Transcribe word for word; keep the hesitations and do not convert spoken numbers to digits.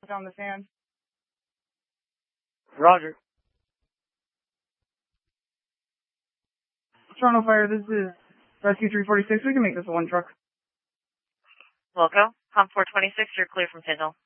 On the fan. Roger. Toronto Fire, this is Rescue three forty-six. We can make this a one truck. Wilco, Hum four twenty-six, you're clear from Pinnell.